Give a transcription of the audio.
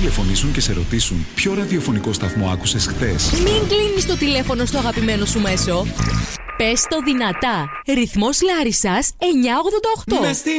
τηλεφωνήσουν και σε ρωτήσουν ποιο ραδιοφωνικό σταθμό άκουσες χθες. Μην κλείνεις το τηλέφωνο στο αγαπημένο σου μέσο. Πες το δυνατά. Ρυθμός Λάρισσας 988.